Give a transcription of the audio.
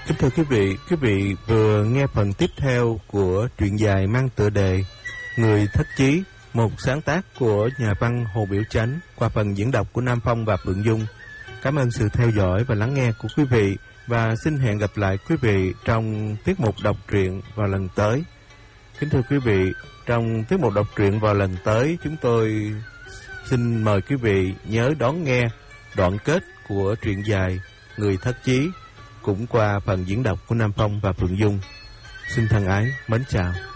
Kính thưa quý vị vừa nghe phần tiếp theo của truyện dài mang tựa đề Người Thất Chí, một sáng tác của nhà văn Hồ Biểu Chánh qua phần diễn đọc của Nam Phong và Phượng Dung. Cảm ơn sự theo dõi và lắng nghe của quý vị và xin hẹn gặp lại quý vị trong tiết mục đọc truyện vào lần tới. Kính thưa quý vị, trong tiết mục đọc truyện vào lần tới, chúng tôi xin mời quý vị nhớ đón nghe đoạn kết của truyện dài Người Thất Chí cũng qua phần diễn đọc của Nam Phong và Phượng Dung. Xin thân ái, mến chào.